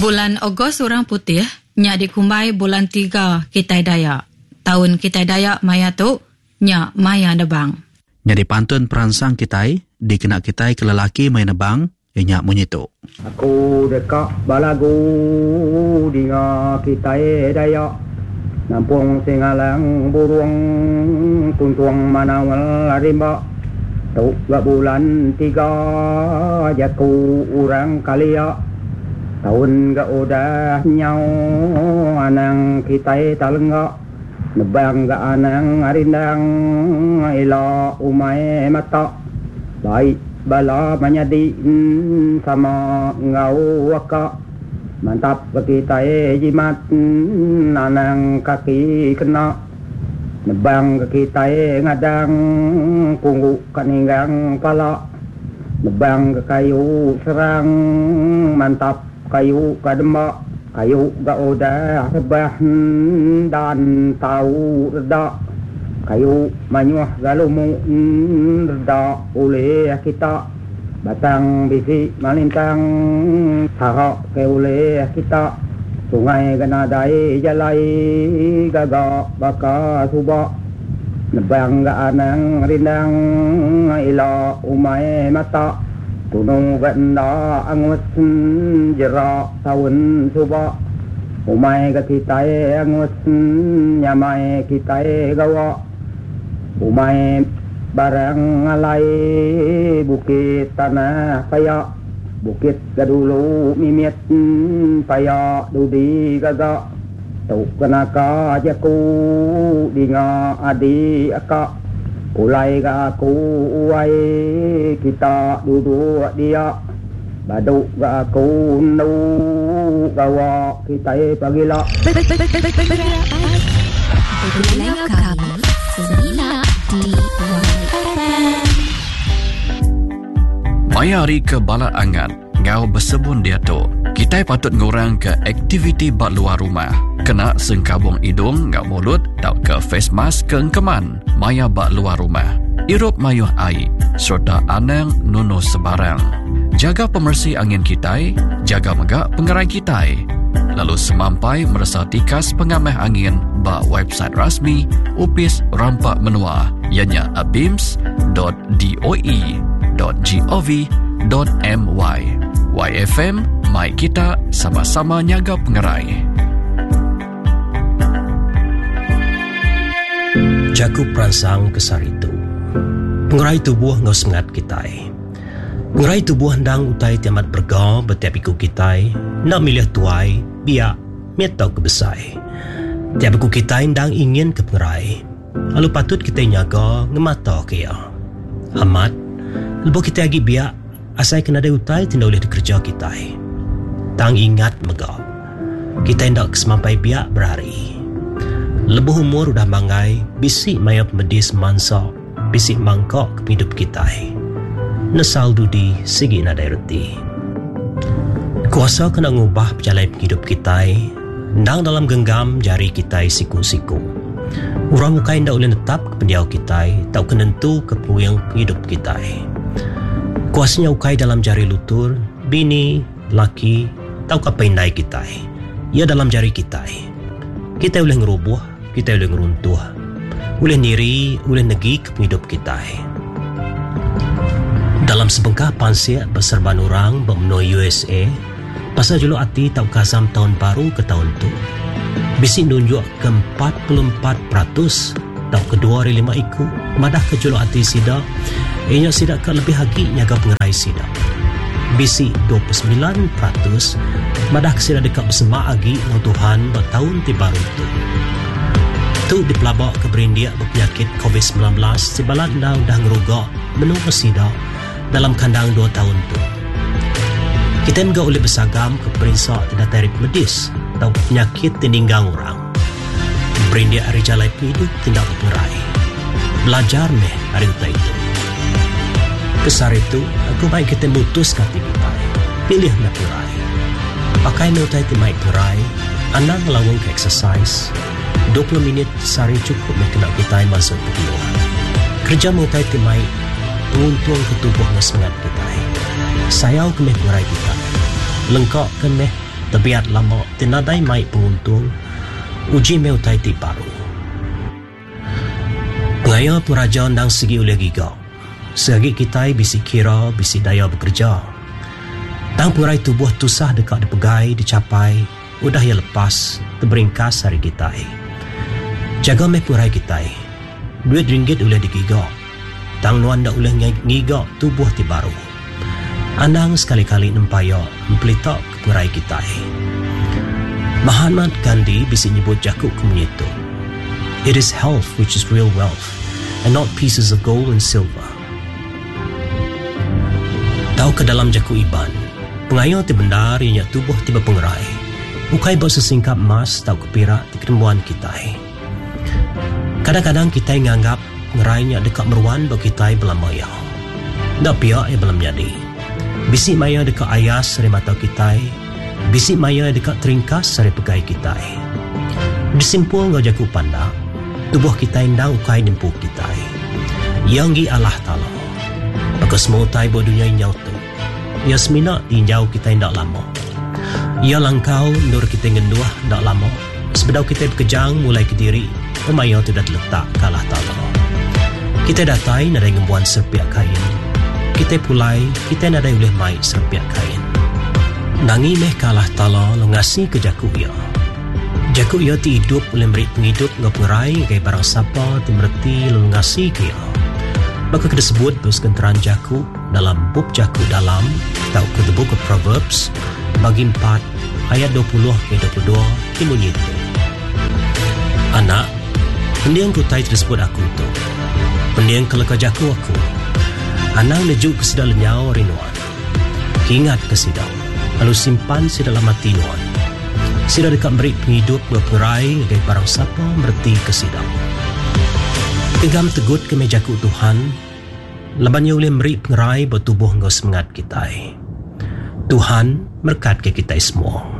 Bulan Ogos orang putih, nya dikumbai bulan 3 Kitai Dayak. Tahun Kitai Dayak maya tu, nya maya nebang. Nya dipantun peransang Kitai, dikena Kitai ke lelaki maya nebang, nya munyitu. Aku dekat balagu dinga Kitai Dayak. Nampung singalang burung tuntuang manawal rimba. Tu bulan 3 jaku orang kalia. Tahun ga udah nyau anang Kitai talengga. Nebang ga anang arindang ila umay mata. Baik bala manyadin sama ngau waka. Mantap Kitai jimat anang kaki kena. Nebang Kitai ngadang punggu kaninggang pala. Nebang kayu serang mantap kayu kadema. Kayu ga udah rebah dan tahu reda. Kayu manyuah galumu reda oleh kita. Batang bisi malintang tahak ke oleh kita. Sungai ganadai jalai gaga baka suba. Nebang ga anang rindang ila umay mata. Tunong ganda angus jerak tahun suba. Umay ga Kitai angus nyamay Kitai gawa. Umay barang alay bukit tanah paya. Bukit gadulu mimit paya dudi gaga. Tuk kenaka jaku dinga adi aka. Ulai ga aku uai kita duduk dia. Baduk ga aku nu gawa Kitai pagila. Dengar kami Semina di Maya hari ke Balat Angan, ngau bersebun dia tu. Kitai patut ngurang ke aktiviti bak luar rumah. Kena sengkabung hidung ngau mulut, tak ke face mask ke engkeman. Maya bak luar rumah. Irup mayuh air, serta anang nunuh sebarang. Jaga pemersih angin Kitai, jaga megak pengerai Kitai. Lalu semampai merasa tikas pengamah angin bak website rasmi Upis Rampak Menua, ianya abims.doe.gov.my. YFM, mai kita sama-sama nyaga pengerai. Jaku peransang kesar itu. Pengerai tubuh ngau semangat Kitai. Pengerai tubuh hendang utai tiamat bergau betiap iku Kitai. Nak milih tuai, biak, mietau kebesai. Tiap iku Kitai hendang ingin ke pengerai. Lalu patut kita nyaga ngemata kaya. Amat, lepas kita lagi biak, asai kena ada utai tidak boleh dikerja Kitai. Tang ingat megak. Kita hendak kesemampai biak berhari. Lebuh umur udah mangai, bisik maya pemedis mansa, bisik mangkok ke hidup Kitai. Nesal dudi segi nadai reti. Kuasa kena ngubah perjalanan hidup Kitai, ndang dalam genggam jari Kitai siku-siku. Orang mukai ndak boleh tetap ke pendiau Kitai, tak kenentu ke puyang hidup Kitai. Kuasanya ukai dalam jari lutur, bini, laki, tahu apa indai Kitai. Ia dalam jari Kitai. Kita boleh ngerubuh, kita boleh ngeruntuh. Boleh niri, boleh negi ke hidup Kitai. Dalam sebengkah pansiak berserban orang bermenui USA, pasal julu hati tak kasam tahun baru ke tahun tu. Bisik nunjuk ke 44%, tak ke 2 dari 5 iku, madah ke julu hati sidak, ianya sidak ke lebih haki nyaga pengerai sidak. Bisik 29%, madah ke sidak dekat bersemak agi ng Tuhan bertahun ti baru tu. Tu dipelabak ke berindiak berpenyakit COVID-19, si balat dah ngerugak menunggu sidak dalam kandang 2 tahun tu. Kita juga boleh bersagam ke perinsak tidak tarif medis atau penyakit tininggang orang. Berindia hari jalai hidup tidak berperai. Belajar meh hari itu. Kesar itu, aku baik kita mutus kata kita. Pilih nak perai. Pakai notai timai perai, anda ngelawang ke exercise. 20 minit sehari cukup meh kena kita masuk ke luar. Kerja notai timai untung ketubuh semangat kita. Sayau kemeh perai kita. Lengkap kemeh Tabiat lama tinadai mai penguntung uji meu tai ti baru. Pengaya puraja ndang segi oleh giga. Segi kita bisi kira bisi daya bekerja. Tang purai tubuh tusah dekat dipegai dicapai udah ya lepas terberingkas hari kita. Jaga me purai kita. Duit ringgit oleh digiga. Tang nuan dak oleh ngiga tubuh ti baru. Anang sekali-kali nempaya mempelitak ke purai kita. Mahatma Gandhi bisi nyebut jakuk kemunyitu. It is health which is real wealth and not pieces of gold and silver. Tahu ke dalam jakuk iban, pengaya ti benar ianya tubuh tiba pengerai. Ukai bawa sesingkap emas tahu ke perak di ketemuan kita. Kadang-kadang kita nganggap ngerainya dekat meruan bagi kita belam maya. Dak pihak belam jadi. Bisi maya dekat ayas dari mata kita, bisi maya dekat teringkas dari pegai kita. Disimpul ngajaku pandang, tubuh kita indang ukai nimpu kita. Yang gi Allah Ta'ala. Maka semua utai buat dunia inyau tu. Ia semina tinjau kita indak lama. Ia langkau nur kita ngenduah indak lama. Sebedau kita berkejang mulai ke diri, pemaya tu dah terletak ke Allah Ta'ala. Kita datai nadai ngembuan serpiak kain. Kita pulai, kita nadai boleh mai serpiak kain. Nangi meh ke Allah Ta'ala lo ngasih ke jakuk ia. Jakuk ia ti hidup boleh beri penghidup ngapurai kaya barang siapa ti merti lo ngasih ke ia. Maka kita sebut bersekenteran jakuk dalam bub jakuk dalam atau ke the book of Proverbs bagi 4 ayat 20 ke 22 timunyi itu. Anak, pendiang kutai tersebut aku itu. Pendiang keleka jakuk aku. Anang nejuk ke sidang lenyau rinuan. Ingat ke sidang. Lalu simpan si dalam hati nuan. Sida dekat beri penghidup berperai agai barang siapa merti ke sidang. Tegam tegut ke mejaku Tuhan. Labannya boleh beri pengerai bertubuh ngau semangat kita. Tuhan berkat ke kita semua.